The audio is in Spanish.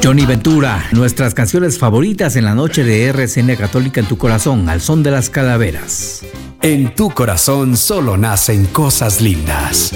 Johnny Ventura, nuestras canciones favoritas en la noche de RCN Católica en tu corazón, al son de las calaveras. En tu corazón solo nacen cosas lindas.